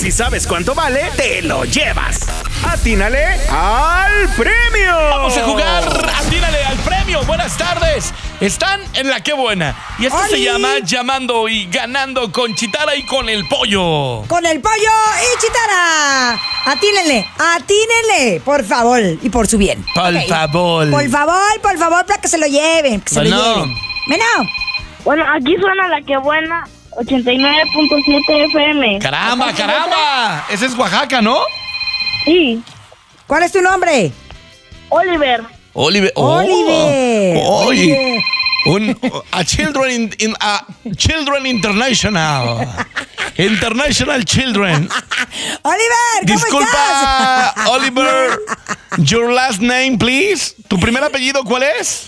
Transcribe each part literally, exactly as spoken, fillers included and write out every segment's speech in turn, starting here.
Si sabes cuánto vale, te lo llevas. ¡Atínale al premio! Vamos a jugar Atínale al premio. Buenas tardes. Están en La Qué Buena. Y esto ¡Oli! se llama Llamando y Ganando con Chitara y con el Pollo. Con el Pollo y Chitara. Atínenle, atínenle, por favor, y por su bien. Por Ok. favor. Por favor, por favor, para que se lo lleven, que se Bueno. lo lleven. Bueno, Bueno, aquí suena La Que Buena, ochenta y nueve punto siete F M. Caramba, caramba. Ese es Oaxaca, ¿no? Sí, ¿cuál es tu nombre? Oliver. Oliver. Oh. Oliver. Oye. Oliver. Un, a Children in, in- a Children International. International Children. Oliver, ¿cómo Disculpa, estás? Oliver. Your last name, please. ¿Tu primer apellido cuál es?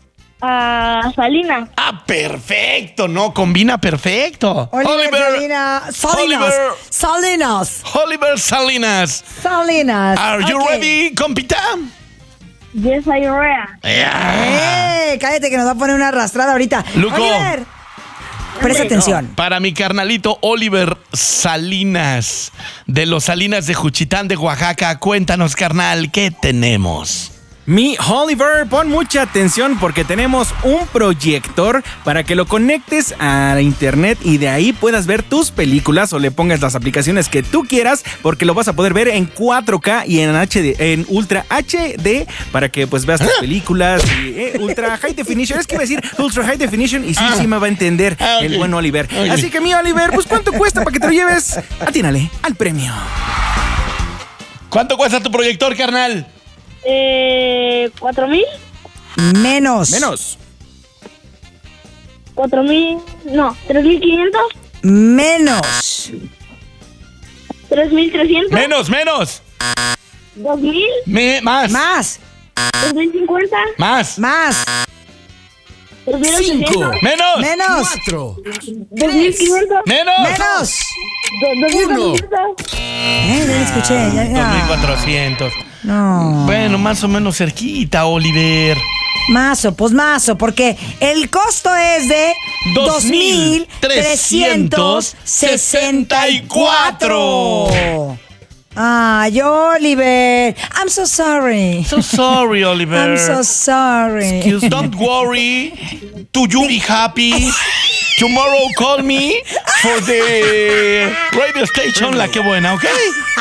Ah, Salina. Ah, perfecto. No, combina perfecto. Oliver Salinas. Salinas. Oliver. Salinas. Oliver Salinas. Salinas. Are you Ok. ready, compita? Yes, I am. Yeah. Eh, cállate que nos va a poner una arrastrada ahorita. Luco. Oliver, presta atención. Para mi carnalito Oliver Salinas, de los Salinas de Juchitán de Oaxaca, cuéntanos, carnal, ¿qué tenemos? Mi Oliver, pon mucha atención porque tenemos un proyector para que lo conectes a internet y de ahí puedas ver tus películas o le pongas las aplicaciones que tú quieras porque lo vas a poder ver en cuatro K y en H D, en Ultra H D para que pues veas tus películas y, eh, Ultra High Definition. Es que iba a decir Ultra High Definition y sí, sí me va a entender Ah, ok. el buen Oliver. Ok. Así que mi Oliver, pues ¿cuánto cuesta para que te lo lleves? Atínale al premio. ¿Cuánto cuesta tu proyector, carnal? Eh, ¿Cuatro mil? Menos. Menos. ¿Cuatro mil? No, ¿tres mil quinientos? Menos. ¿Tres mil trescientos? Menos, menos. ¿Dos mil? Me- más. Más. ¿Dos mil cincuenta? Más. Más. ¿Dos mil ochocientos? Menos. Menos. ¿Dos mil quinientos? Menos. Menos. ¿Dos mil cuatrocientos? Eh, ya lo escuché. Ya, ya. dos mil cuatrocientos. No. Bueno, más o menos cerquita, Oliver. Mazo, pues mazo, porque el costo es de dos mil trescientos sesenta y cuatro. Ay, Oliver. I'm so sorry. So sorry, Oliver. I'm so sorry. Excuse- Don't worry. Do you be happy? Tomorrow call me for the radio station La Que Buena, ¿ok?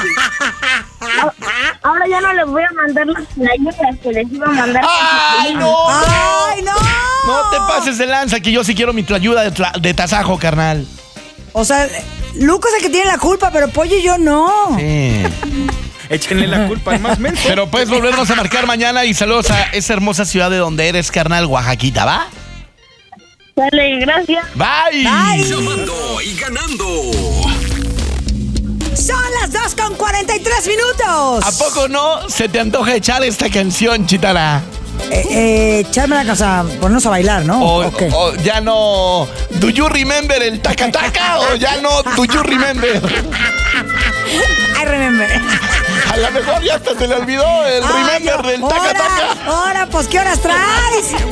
Ahora ya no les voy a mandar las playeras que les iba a mandar. ¡Ay, no! ¡Ay, no! No te pases de lanza, que yo sí quiero mi ayuda de, tra- de tasajo, carnal. O sea, Luco es el que tiene la culpa, pero Pollo y yo no. Sí. Échenle la culpa al más menso. Pero puedes volvernos a marcar mañana y saludos a esa hermosa ciudad de donde eres, carnal, Oaxaquita, ¿va? Dale, gracias. Bye. Bye. Llamando y ganando. Son las dos con cuarenta y tres minutos. ¿A poco no se te antoja echar esta canción, Chitara? Eh, eh, echarme la casa, ponernos a bailar, ¿no? O, ¿O qué? o ya no. ¿Do you remember el taca taca? O ya no. ¿Do you remember? I remember. A lo mejor ya hasta se le olvidó el Ay, remember del taca ahora, taca. ahora, pues, ¿qué horas traes?